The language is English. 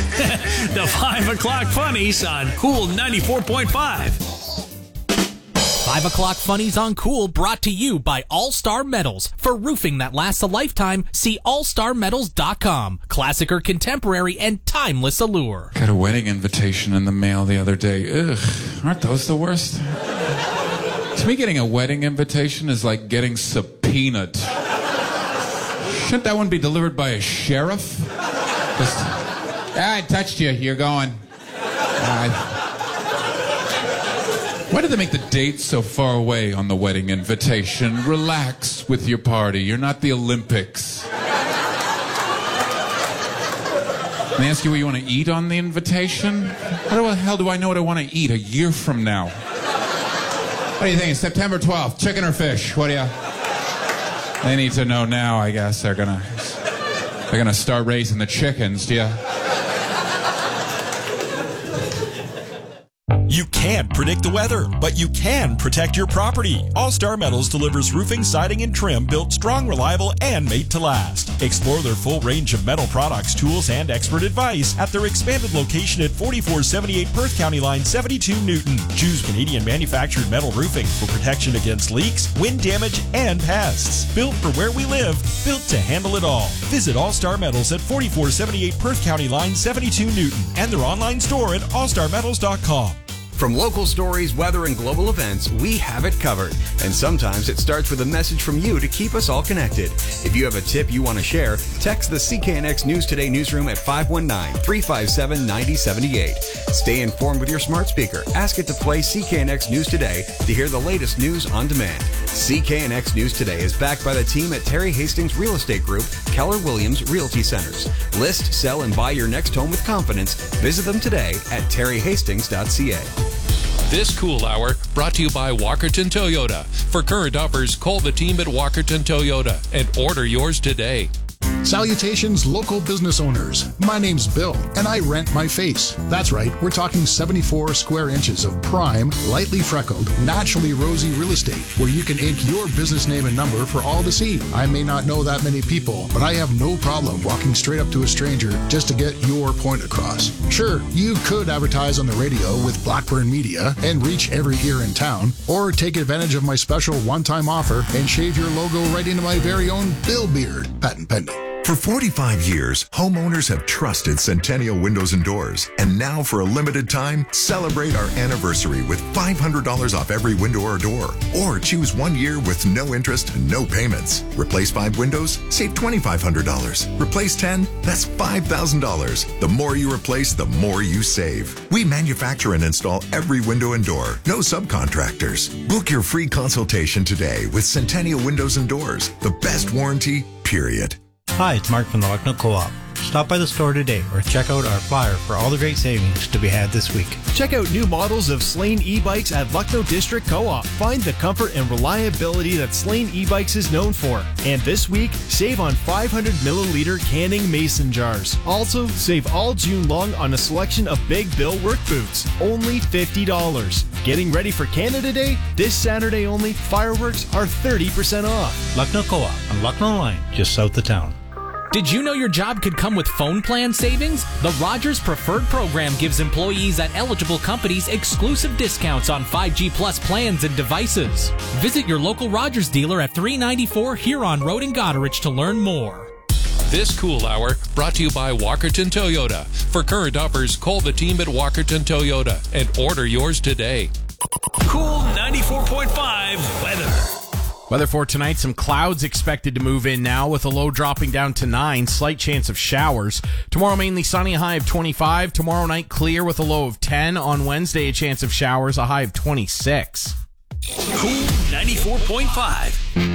The 5 o'clock funnies on Cool 94.5. 5 o'clock funnies on Cool, brought to you by All-Star Metals. For roofing that lasts a lifetime, see allstarmetals.com. Classic or contemporary and timeless allure. Got a wedding invitation in the mail the other day. Ugh, aren't those the worst? To me, getting a wedding invitation is like getting subpoenaed. Shouldn't that one be delivered by a sheriff? Just, I touched you. You're going. Why did they make the date so far away on the wedding invitation? Relax with your party. You're not the Olympics. And they ask you what you want to eat on the invitation? How the hell do I know what I want to eat a year from now? What do you think? September 12th, chicken or fish? What do you... They need to know now, I guess. They're gonna start raising the chickens, do you? You can't predict the weather, but you can protect your property. All-Star Metals delivers roofing, siding, and trim built strong, reliable, and made to last. Explore their full range of metal products, tools, and expert advice at their expanded location at 4478 Perth County Line 72 Newton. Choose Canadian manufactured metal roofing for protection against leaks, wind damage, and pests. Built for where we live, built to handle it all. Visit All-Star Metals at 4478 Perth County Line 72 Newton and their online store at allstarmetals.com. From local stories, weather, and global events, we have it covered. And sometimes it starts with a message from you to keep us all connected. If you have a tip you want to share, text the CKNX News Today newsroom at 519-357-9078. Stay informed with your smart speaker. Ask it to play CKNX News Today to hear the latest news on demand. CKNX News Today is backed by the team at Terry Hastings Real Estate Group, Keller Williams Realty Centers. List, sell, and buy your next home with confidence. Visit them today at terryhastings.ca. This Cool Hour brought to you by Walkerton Toyota. For current offers, call the team at Walkerton Toyota and order yours today. Salutations, local business owners. My name's Bill, and I rent my face. That's right, we're talking 74 square inches of prime, lightly freckled, naturally rosy real estate, where you can ink your business name and number for all to see. I may not know that many people, but I have no problem walking straight up to a stranger just to get your point across. Sure, you could advertise on the radio with Blackburn Media and reach every ear in town, or take advantage of my special one-time offer and shave your logo right into my very own Bill beard, patent pending. For 45 years, homeowners have trusted Centennial Windows and Doors. And now, for a limited time, celebrate our anniversary with $500 off every window or door. Or choose 1 year with no interest and no payments. Replace 5 windows? Save $2,500. Replace 10? That's $5,000. The more you replace, the more you save. We manufacture and install every window and door. No subcontractors. Book your free consultation today with Centennial Windows and Doors. The best warranty, period. Hi, it's Mark from the Lucknow Co-op. Stop by the store today or check out our flyer for all the great savings to be had this week. Check out new models of Slane e-bikes at Lucknow District Co-op. Find the comfort and reliability that Slane e-bikes is known for. And this week, save on 500 milliliter canning mason jars. Also, save all June long on a selection of Big Bill work boots. Only $50. Getting ready for Canada Day? This Saturday only, fireworks are 30% off. Lucknow Co-op on Lucknow Line, just south of town. Did you know your job could come with phone plan savings? The Rogers Preferred Program gives employees at eligible companies exclusive discounts on 5G Plus plans and devices. Visit your local Rogers dealer at 394 Huron Road in Goderich to learn more. This Cool Hour brought to you by Walkerton Toyota. For current offers, call the team at Walkerton Toyota and order yours today. Cool 94.5 weather. Weather for tonight, some clouds expected to move in now with a low dropping down to 9, slight chance of showers. Tomorrow mainly sunny, a high of 25. Tomorrow night clear with a low of 10. On Wednesday, a chance of showers, a high of 26. Cool 94.5.